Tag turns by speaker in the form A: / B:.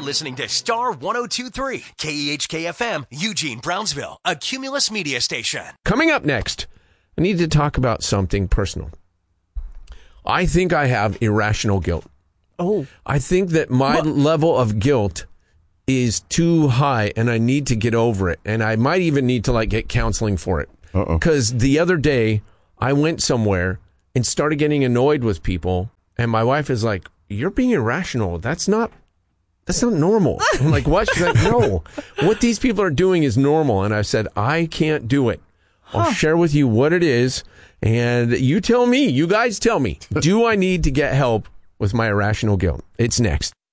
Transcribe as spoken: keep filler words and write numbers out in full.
A: listening to Star one oh two point three, K E H K F M, Eugene, Brownsville, a Cumulus media station.
B: Coming up next, I need to talk about something personal. I think I have irrational guilt.
C: Oh.
B: I think that my what? level of guilt is too high, and I need to get over it. And I might even need to like get counseling for it. Because the other day, I went somewhere and started getting annoyed with people, and my wife is like, "You're being irrational. That's not that's not normal." I'm like, "What?" She's like, "No. What these people are doing is normal." And I said, "I can't do it. I'll huh. share with you what it is, and you tell me, you guys tell me, do I need to get help with my irrational guilt?" It's next.